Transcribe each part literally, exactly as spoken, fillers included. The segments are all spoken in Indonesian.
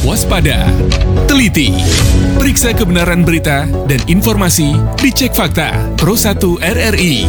waspada, teliti, periksa kebenaran berita dan informasi di Cek Fakta Pro satu R R I.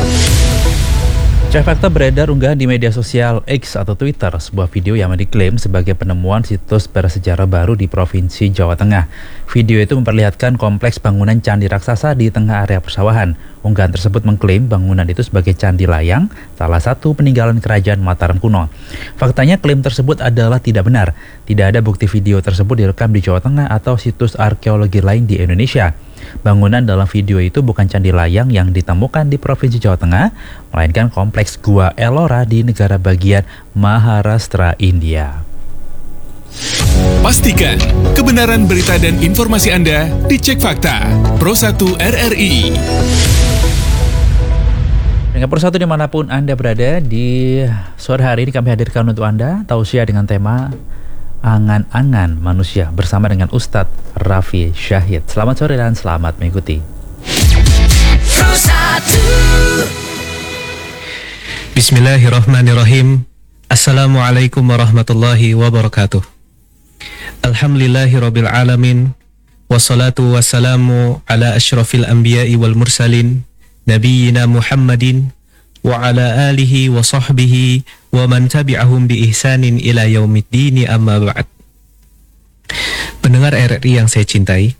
Cek Fakta beredar unggahan di media sosial X atau Twitter, sebuah video yang diklaim sebagai penemuan situs bersejarah baru di Provinsi Jawa Tengah. Video itu memperlihatkan kompleks bangunan candi raksasa di tengah area persawahan. Unggahan tersebut mengklaim bangunan itu sebagai Candi Layang, salah satu peninggalan kerajaan Mataram kuno. Faktanya klaim tersebut adalah tidak benar. Tidak ada bukti video tersebut direkam di Jawa Tengah atau situs arkeologi lain di Indonesia. Bangunan dalam video itu bukan Candi Layang yang ditemukan di Provinsi Jawa Tengah, melainkan kompleks Gua Ellora di negara bagian Maharashtra, India. Pastikan kebenaran berita dan informasi Anda di Cek Fakta Pro satu R R I. Dengan Pro satu dimanapun Anda berada, di sore hari ini kami hadirkan untuk Anda tausiah dengan tema Angan-angan manusia bersama dengan Ustadz Raffi Syahid. Selamat sore dan selamat mengikuti. Bismillahirrahmanirrahim. Assalamualaikum warahmatullahi wabarakatuh. Alhamdulillahirabbil alamin. Wassalatu wassalamu ala asyrafil anbiya'i wal mursalin nabiyyina Muhammadin wa ala alihi wa sahbihi wa man tabi'ahum bi ihsanin ila yaumiddin, amma ba'd. Pendengar R R I yang saya cintai,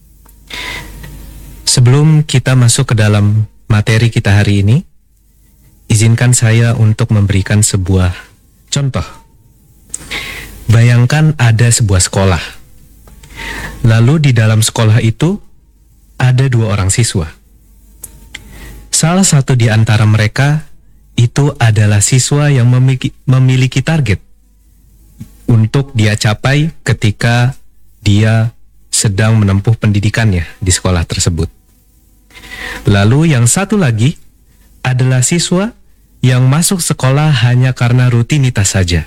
sebelum kita masuk ke dalam materi kita hari ini, izinkan saya untuk memberikan sebuah contoh. Bayangkan ada sebuah sekolah. Lalu di dalam sekolah itu ada dua orang siswa. Salah satu di antara mereka itu adalah siswa yang memiliki, memiliki target untuk dia capai ketika dia sedang menempuh pendidikannya di sekolah tersebut. Lalu yang satu lagi adalah siswa yang masuk sekolah hanya karena rutinitas saja.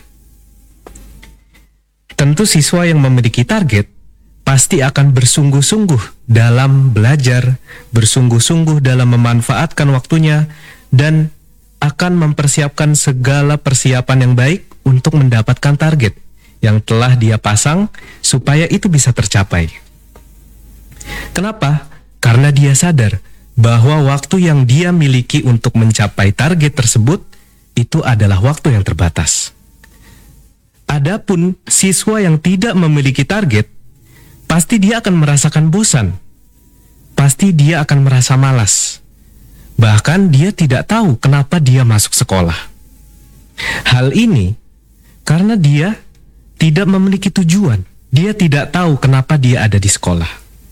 Tentu siswa yang memiliki target pasti akan bersungguh-sungguh dalam belajar, bersungguh-sungguh dalam memanfaatkan waktunya, dan akan mempersiapkan segala persiapan yang baik untuk mendapatkan target yang telah dia pasang supaya itu bisa tercapai. Kenapa? Karena dia sadar bahwa waktu yang dia miliki untuk mencapai target tersebut itu adalah waktu yang terbatas. Adapun siswa yang tidak memiliki target, pasti dia akan merasakan bosan. Pasti dia akan merasa malas. Bahkan dia tidak tahu kenapa dia masuk sekolah. Hal ini karena dia tidak memiliki tujuan. Dia tidak tahu kenapa dia ada di sekolah.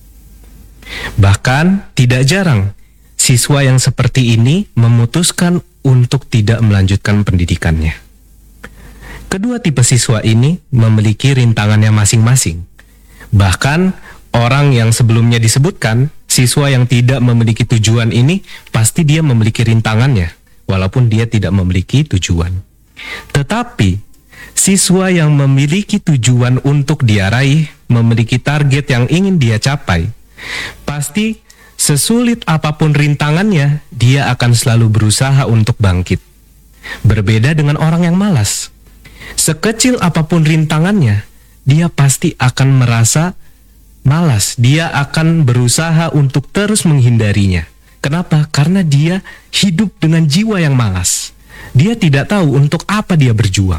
Bahkan tidak jarang siswa yang seperti ini memutuskan untuk tidak melanjutkan pendidikannya. Kedua tipe siswa ini memiliki rintangannya masing-masing. Bahkan orang yang sebelumnya disebutkan, siswa yang tidak memiliki tujuan ini, pasti dia memiliki rintangannya, walaupun dia tidak memiliki tujuan. Tetapi, siswa yang memiliki tujuan untuk dia raih, memiliki target yang ingin dia capai, pasti sesulit apapun rintangannya, dia akan selalu berusaha untuk bangkit. Berbeda dengan orang yang malas. Sekecil apapun rintangannya, dia pasti akan merasa malas. Dia akan berusaha untuk terus menghindarinya. Kenapa? Karena dia hidup dengan jiwa yang malas. Dia tidak tahu untuk apa dia berjuang.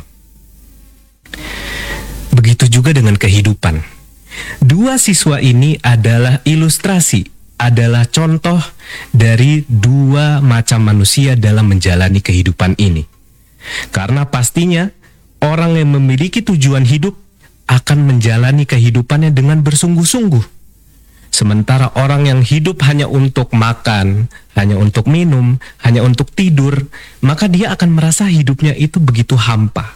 Begitu juga dengan kehidupan. Dua siswa ini adalah ilustrasi, adalah contoh dari dua macam manusia dalam menjalani kehidupan ini. Karena pastinya orang yang memiliki tujuan hidup akan menjalani kehidupannya dengan bersungguh-sungguh. Sementara orang yang hidup hanya untuk makan, hanya untuk minum, hanya untuk tidur, maka dia akan merasa hidupnya itu begitu hampa.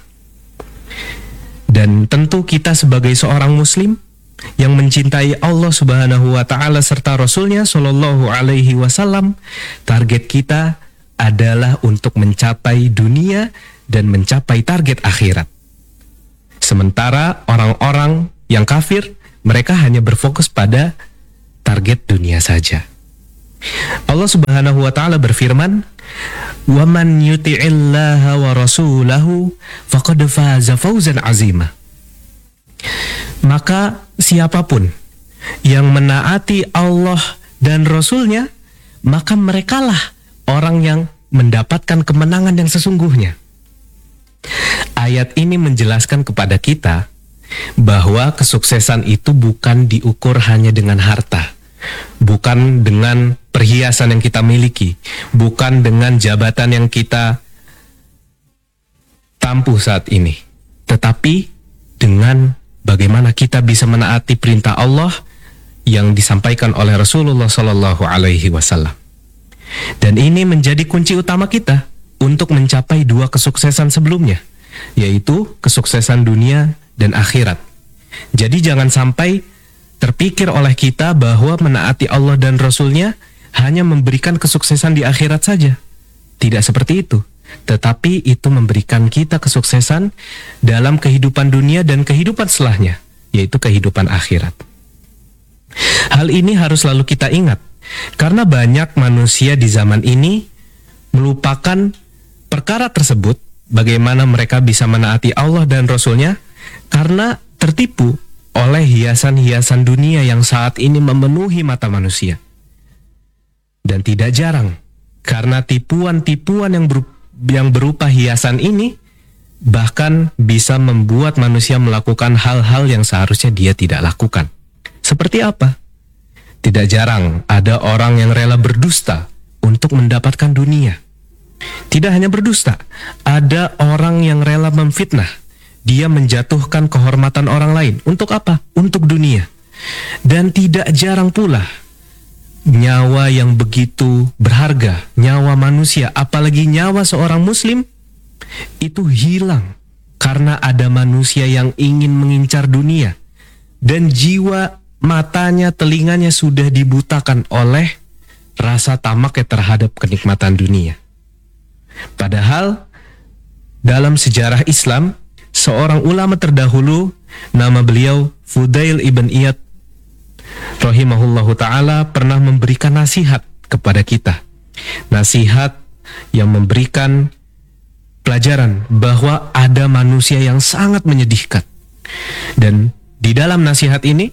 Dan tentu kita sebagai seorang muslim yang mencintai Allah Subhanahu wa taala serta Rasulnya Shallallahu alaihi wasallam, target kita adalah untuk mencapai dunia dan mencapai target akhirat. Sementara orang-orang yang kafir, mereka hanya berfokus pada target dunia saja. Allah Subhanahu wa taala berfirman, "Wa man yuti'illaha wa rasulahu faqad faza fawzan 'azima." maka siapapun yang menaati Allah dan Rasul-Nya, maka merekalah orang yang mendapatkan kemenangan yang sesungguhnya. Ayat ini menjelaskan kepada kita bahwa kesuksesan itu bukan diukur hanya dengan harta, bukan dengan perhiasan yang kita miliki, bukan dengan jabatan yang kita tampuh saat ini, tetapi dengan bagaimana kita bisa menaati perintah Allah yang disampaikan oleh Rasulullah Shallallahu Alaihi Wasallam. Dan ini menjadi kunci utama kita untuk mencapai dua kesuksesan sebelumnya, yaitu kesuksesan dunia dan akhirat. Jadi jangan sampai terpikir oleh kita bahwa menaati Allah dan Rasul-Nya hanya memberikan kesuksesan di akhirat saja. Tidak seperti itu, tetapi itu memberikan kita kesuksesan dalam kehidupan dunia dan kehidupan setelahnya, yaitu kehidupan akhirat. Hal ini harus selalu kita ingat, karena banyak manusia di zaman ini melupakan perkara tersebut, bagaimana mereka bisa menaati Allah dan Rasul-Nya, karena tertipu oleh hiasan-hiasan dunia yang saat ini memenuhi mata manusia. Dan tidak jarang, karena tipuan-tipuan yang, ber, yang berupa hiasan ini, bahkan bisa membuat manusia melakukan hal-hal yang seharusnya dia tidak lakukan. Seperti apa? Tidak jarang ada orang yang rela berdusta untuk mendapatkan dunia. Tidak hanya berdusta, ada orang yang rela memfitnah. Dia menjatuhkan kehormatan orang lain. Untuk apa? Untuk dunia. Dan tidak jarang pula nyawa yang begitu berharga, nyawa manusia, apalagi nyawa seorang muslim, itu hilang karena ada manusia yang ingin mengincar dunia. Dan jiwa matanya, telinganya sudah dibutakan oleh rasa tamaknya terhadap kenikmatan dunia. Padahal dalam sejarah Islam, seorang ulama terdahulu, nama beliau Fudail ibn Iyad rahimahullahu ta'ala, pernah memberikan nasihat kepada kita. Nasihat yang memberikan pelajaran bahwa ada manusia yang sangat menyedihkan. Dan di dalam nasihat ini,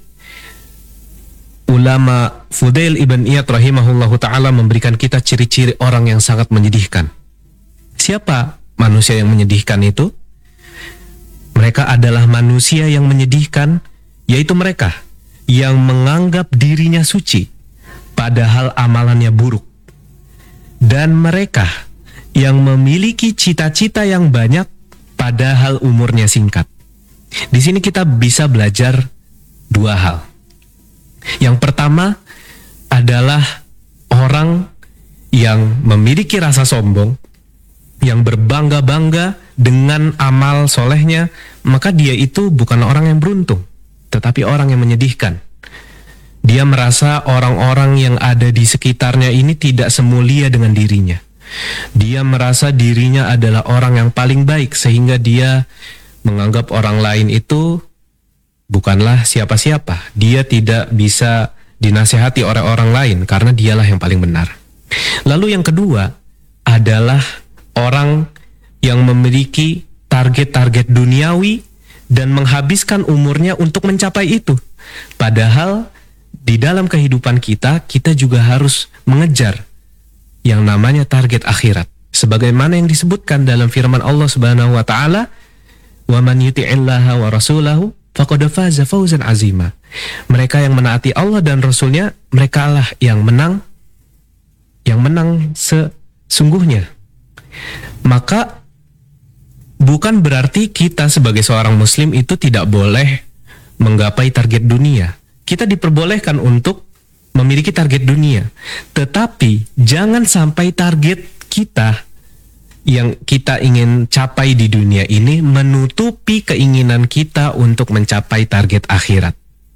ulama Fudail ibn Iyad rahimahullahu ta'ala memberikan kita ciri-ciri orang yang sangat menyedihkan. Siapa manusia yang menyedihkan itu? Mereka adalah manusia yang menyedihkan, yaitu mereka yang menganggap dirinya suci, padahal amalannya buruk. Dan mereka yang memiliki cita-cita yang banyak, padahal umurnya singkat. Di sini kita bisa belajar dua hal. Yang pertama adalah orang yang memiliki rasa sombong, yang berbangga-bangga dengan amal solehnya, maka dia itu bukan orang yang beruntung, tetapi orang yang menyedihkan. Dia merasa orang-orang yang ada di sekitarnya ini tidak semulia dengan dirinya. Dia merasa dirinya adalah orang yang paling baik, sehingga dia menganggap orang lain itu bukanlah siapa-siapa. Dia tidak bisa dinasihati oleh orang lain karena dialah yang paling benar. Lalu yang kedua adalah orang yang memiliki target-target duniawi dan menghabiskan umurnya untuk mencapai itu. Padahal di dalam kehidupan kita, kita juga harus mengejar yang namanya target akhirat. Sebagaimana yang disebutkan dalam firman Allah Subhanahu wa taala, "Wa man yuti'illaha wa rasulahu faqad faza fawzan azima." Mereka yang menaati Allah dan Rasul-Nya, merekalah yang menang, yang menang sesungguhnya. Maka bukan berarti kita sebagai seorang muslim itu tidak boleh menggapai target dunia. Kita diperbolehkan untuk memiliki target dunia, tetapi jangan sampai target kita yang kita ingin capai di dunia ini menutupi keinginan kita untuk mencapai target akhirat.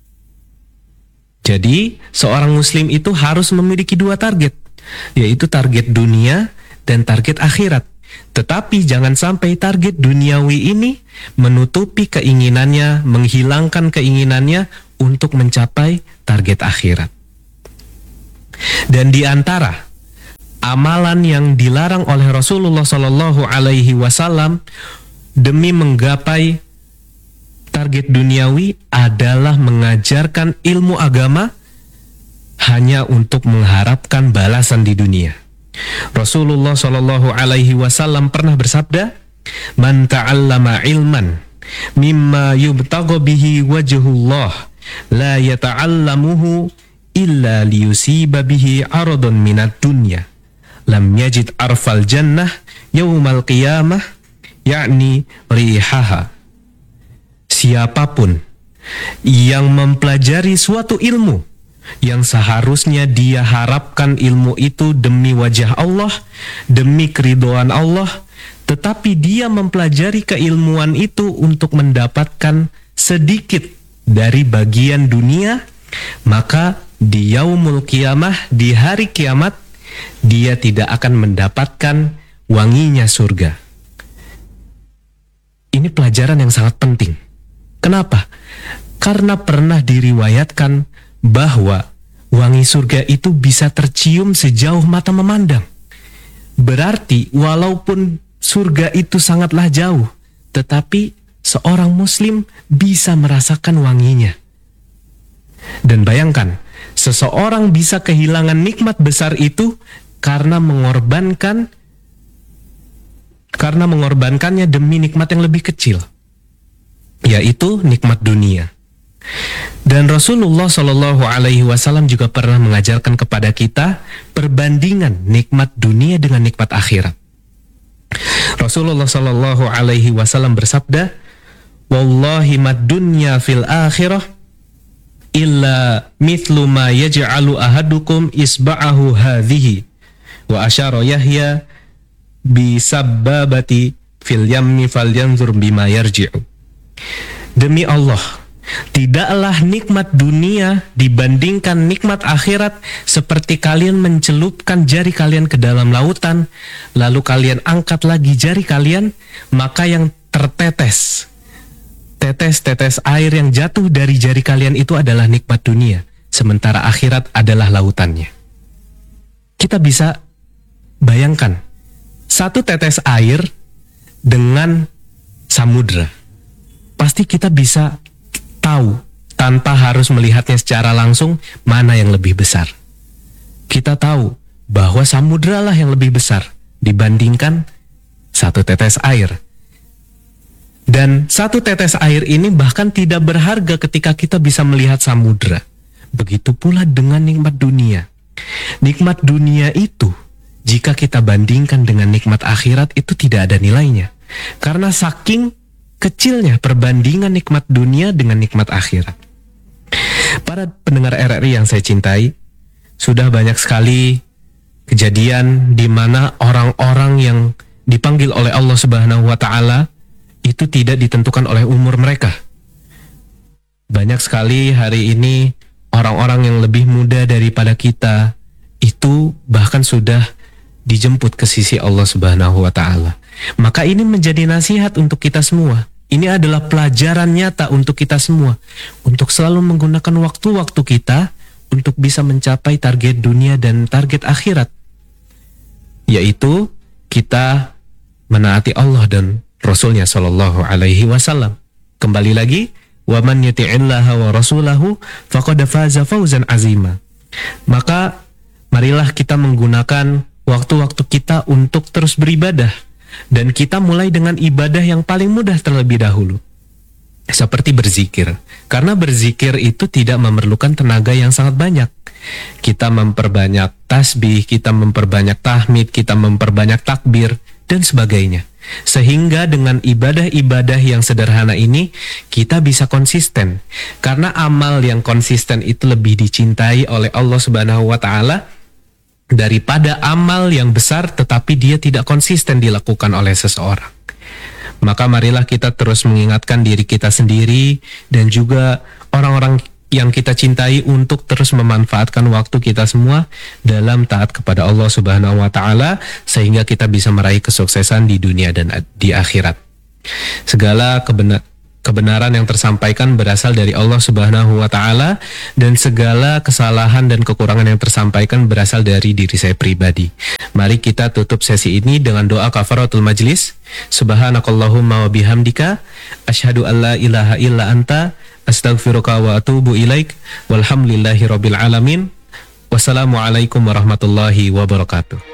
Jadi, seorang muslim itu harus memiliki dua target, yaitu target dunia dan target akhirat. Tetapi jangan sampai target duniawi ini menutupi keinginannya, menghilangkan keinginannya untuk mencapai target akhirat. Dan di antara amalan yang dilarang oleh Rasulullah Shallallahu Alaihi Wasallam demi menggapai target duniawi adalah mengajarkan ilmu agama hanya untuk mengharapkan balasan di dunia. Rasulullah Shallallahu Alaihi Wasallam pernah bersabda, "Man ta'allama ilman mimma yubtagha bihi wajhullah la yata'allamuhu illa liyusiba bihi aradun minad dunya lam yajid arfal jannah yaumal qiyamah yakni rihaha." Siapapun yang mempelajari suatu ilmu yang seharusnya dia harapkan ilmu itu demi wajah Allah, demi keridhaan Allah, tetapi dia mempelajari keilmuan itu untuk mendapatkan sedikit dari bagian dunia, maka di yaumul qiyamah, di hari kiamat, dia tidak akan mendapatkan wanginya surga. Ini pelajaran yang sangat penting. Kenapa? Karena pernah diriwayatkan bahwa wangi surga itu bisa tercium sejauh mata memandang. Berarti walaupun surga itu sangatlah jauh, tetapi seorang muslim bisa merasakan wanginya. Dan bayangkan, seseorang bisa kehilangan nikmat besar itu karena mengorbankan karena mengorbankannya demi nikmat yang lebih kecil, yaitu nikmat dunia. Dan Rasulullah Shallallahu Alaihi Wasallam juga pernah mengajarkan kepada kita perbandingan nikmat dunia dengan nikmat akhirat. Rasulullah Shallallahu Alaihi Wasallam bersabda, "Wallahi mad dunya fil akhirah illa mithlu ma yaj'alu ahadukum isba'ahu hadhihi wa asyara Yahya bi sabbabati fil yammi falyanzur bima yarji'u." Demi Allah, tidaklah nikmat dunia dibandingkan nikmat akhirat seperti kalian mencelupkan jari kalian ke dalam lautan, lalu kalian angkat lagi jari kalian, maka yang tertetes, tetes-tetes air yang jatuh dari jari kalian itu adalah nikmat dunia, sementara akhirat adalah lautannya. Kita bisa bayangkan satu tetes air dengan samudra. Pasti kita bisa tahu tanpa harus melihatnya secara langsung mana yang lebih besar. Kita tahu bahwa samudra lah yang lebih besar dibandingkan satu tetes air. Dan satu tetes air ini bahkan tidak berharga ketika kita bisa melihat samudra. Begitu pula dengan nikmat dunia. Nikmat dunia itu, jika kita bandingkan dengan nikmat akhirat, itu tidak ada nilainya. Karena saking kecilnya perbandingan nikmat dunia dengan nikmat akhirat. Para pendengar R R I yang saya cintai, sudah banyak sekali kejadian di mana orang-orang yang dipanggil oleh Allah Subhanahu wa Ta'ala itu tidak ditentukan oleh umur mereka. Banyak sekali hari ini orang-orang yang lebih muda daripada kita itu bahkan sudah dijemput ke sisi Allah Subhanahu wa Ta'ala. Maka ini menjadi nasihat untuk kita semua. Ini adalah pelajaran nyata untuk kita semua, untuk selalu menggunakan waktu-waktu kita untuk bisa mencapai target dunia dan target akhirat, yaitu kita menaati Allah dan Rasulnya Shallallahu Alaihi Wasallam. Kembali lagi, wa man yuti'illaha wa rasulahu faqad faza fawzan azima. Maka marilah kita menggunakan waktu-waktu kita untuk terus beribadah. Dan kita mulai dengan ibadah yang paling mudah terlebih dahulu, seperti berzikir. Karena berzikir itu tidak memerlukan tenaga yang sangat banyak. Kita memperbanyak tasbih, kita memperbanyak tahmid, kita memperbanyak takbir, dan sebagainya. Sehingga dengan ibadah-ibadah yang sederhana ini, kita bisa konsisten. Karena amal yang konsisten itu lebih dicintai oleh Allah Subhanahu wa Ta'ala daripada amal yang besar tetapi dia tidak konsisten dilakukan oleh seseorang. Maka marilah kita terus mengingatkan diri kita sendiri dan juga orang-orang yang kita cintai untuk terus memanfaatkan waktu kita semua dalam taat kepada Allah Subhanahu wa Ta'ala, sehingga kita bisa meraih kesuksesan di dunia dan di akhirat. Segala kebenar Kebenaran yang tersampaikan berasal dari Allah Subhanahu wa Ta'ala, dan segala kesalahan dan kekurangan yang tersampaikan berasal dari diri saya pribadi. Mari kita tutup sesi ini dengan doa kafaratul majlis. Subhanakallahumma wa bihamdika asyhadu an la ilaha illa anta astaghfiruka wa atubu ilaik. Walhamdulillahi rabbil alamin. Wassalamualaikum warahmatullahi wabarakatuh.